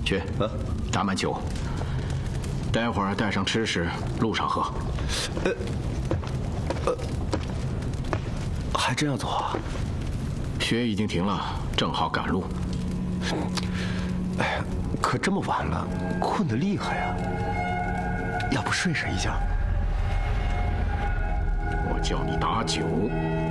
去，打满酒，待会儿带上吃食，路上喝。 还真要走啊？ 雪已经停了，正好赶路。 哎，可这么晚了，困得厉害呀。要不睡上一觉？ 我叫你打酒。